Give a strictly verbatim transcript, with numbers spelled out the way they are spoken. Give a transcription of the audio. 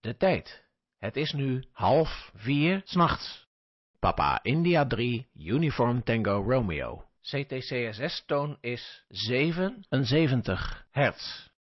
De tijd. Het is nu half vier 's nachts. Papa India drie, Uniform Tango Romeo. C T C S S-toon is zevenenzeventig hertz.